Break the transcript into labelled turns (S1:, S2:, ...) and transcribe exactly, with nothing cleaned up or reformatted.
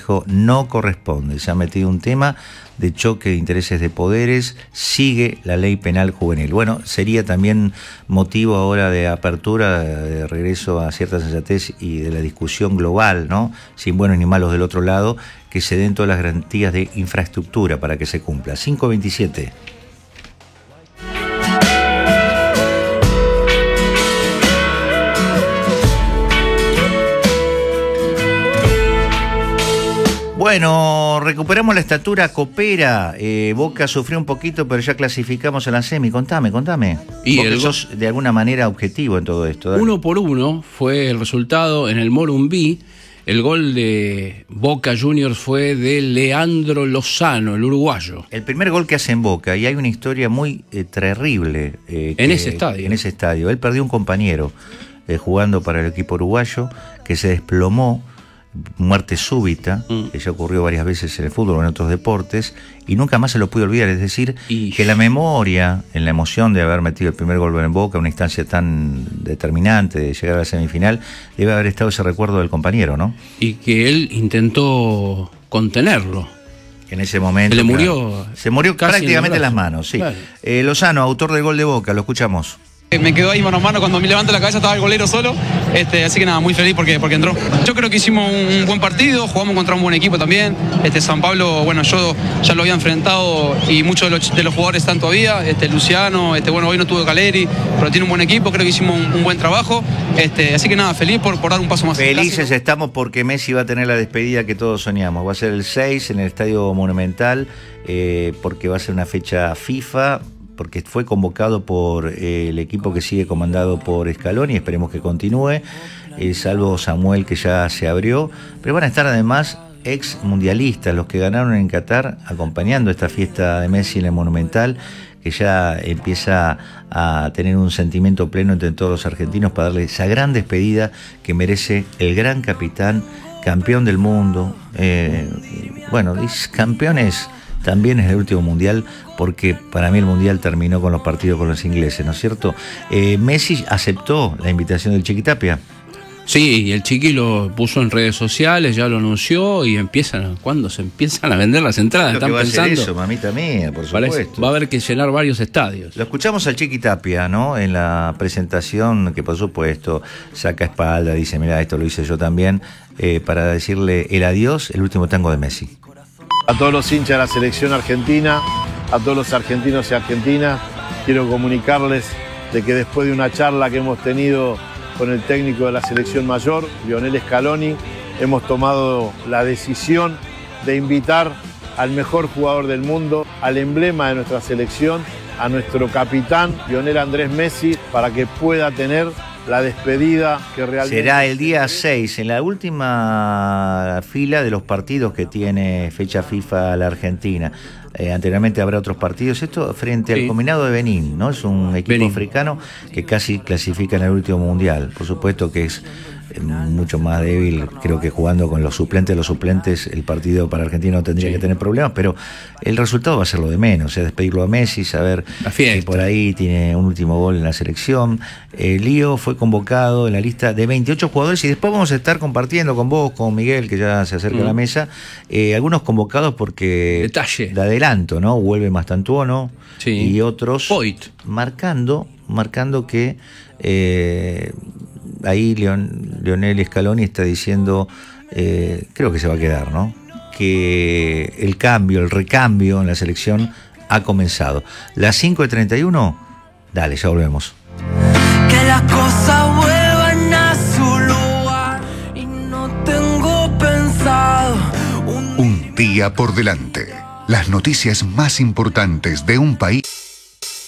S1: dijo no corresponde. Se ha metido un tema de choque de intereses de poderes, sigue la ley penal juvenil. Bueno, sería también motivo ahora de apertura, de regreso a cierta sensatez y de la discusión global, ¿no? Sin buenos ni malos del otro lado, que se den todas las garantías de infraestructura para que se cumpla. cinco veintisiete. Bueno, recuperamos la estatura copera. Eh, Boca sufrió un poquito, pero ya clasificamos a la semi. Contame, contame.
S2: Y
S1: Vos
S2: el
S1: que sos de alguna manera objetivo en todo esto. Dale.
S2: Uno por uno fue el resultado en el Morumbí. El gol de Boca Juniors fue de Leandro Lozano, el uruguayo.
S1: El primer gol que hace en Boca, y hay una historia muy eh, terrible. Eh,
S2: en
S1: que,
S2: ese estadio.
S1: En ese estadio. Él perdió un compañero eh, jugando para el equipo uruguayo que se desplomó. Muerte súbita,
S2: mm.
S1: que ya ocurrió varias veces en el fútbol o en otros deportes, y nunca más se lo pude olvidar. Es decir,
S2: y...
S1: que la memoria, en la emoción de haber metido el primer gol en Boca, una instancia tan determinante de llegar a la semifinal, debe haber estado ese recuerdo del compañero, ¿no?
S2: Y que él intentó contenerlo.
S1: En ese momento.
S2: Se le murió.
S1: Claro, se murió prácticamente en las manos, sí. Claro. Eh, Lozano, autor del gol de Boca, lo escuchamos.
S3: Me quedó ahí mano a mano, cuando me levanto la cabeza estaba el golero solo, este, así que nada, muy feliz porque, porque entró. Yo creo que hicimos un buen partido, jugamos contra un buen equipo también. Este, San Pablo, bueno, yo ya lo había enfrentado y muchos de los, de los jugadores están todavía. Este, Luciano, este, bueno, hoy no tuvo Caleri, pero tiene un buen equipo, creo que hicimos un, un buen trabajo. Este, así que nada, feliz por, por dar un paso más.
S1: Felices estamos porque Messi va a tener la despedida que todos soñamos. Va a ser el seis en el Estadio Monumental, eh, porque va a ser una fecha FIFA, porque fue convocado por eh, el equipo que sigue comandado por Scaloni, esperemos que continúe, eh, salvo Samuel, que ya se abrió, pero van a estar además ex mundialistas, los que ganaron en Qatar, acompañando esta fiesta de Messi en el Monumental, que ya empieza a tener un sentimiento pleno entre todos los argentinos para darle esa gran despedida que merece el gran capitán, campeón del mundo, eh, bueno, campeones también en el último mundial, porque para mí el mundial terminó con los partidos con los ingleses, ¿no es cierto? Eh, Messi aceptó la invitación del Chiqui Tapia.
S2: Sí, y el Chiqui lo puso en redes sociales, ya lo anunció y empiezan, ¿cuándo se empiezan a vender las entradas?
S1: Lo
S2: Están
S1: que va
S2: pensando.
S1: A ser eso, mamita mía, por supuesto.
S2: Parece, va a haber que llenar varios estadios.
S1: Lo escuchamos al Chiqui Tapia, ¿no? En la presentación, que por supuesto saca espalda, dice, mira, esto lo hice yo también, eh, para decirle el adiós, el último tango de Messi.
S4: A todos los hinchas de la selección argentina, a todos los argentinos y argentinas, quiero comunicarles de que después de una charla que hemos tenido con el técnico de la selección mayor, Lionel Scaloni, hemos tomado la decisión de invitar al mejor jugador del mundo, al emblema de nuestra selección, a nuestro capitán, Lionel Andrés Messi, para que pueda tener la despedida que realmente...
S1: Será el día seis, en la última fila de los partidos que tiene fecha FIFA la Argentina. Eh, anteriormente habrá otros partidos. Esto frente sí. al combinado de Benín, ¿no? Es un equipo Benín. africano que casi clasifica en el último mundial. Por supuesto que es eh, mucho más débil, creo que jugando con los suplentes, los suplentes, el partido para Argentina no tendría sí. que tener problemas, pero el resultado va a ser lo de menos, o sea, despedirlo a Messi, saber que por ahí tiene un último gol en la selección. Eh, Lío fue convocado en la lista de veintiocho jugadores y después vamos a estar compartiendo con vos, con Miguel, que ya se acerca mm. a la mesa, eh, algunos convocados porque
S2: Detalle.
S1: de adelanto, ¿no? Vuelve Mastantuono
S2: sí.
S1: y otros
S2: Poit.
S1: marcando, marcando que eh, ahí Leon, Lionel Scaloni está diciendo, eh, creo que se va a quedar, ¿no? Que el cambio, el recambio en la selección ha comenzado. Las cinco y treinta y uno, dale, ya volvemos.
S5: Que las cosas vuelvan a su lugar y no tengo pensado un...
S6: un día por delante. Las noticias más importantes de un país.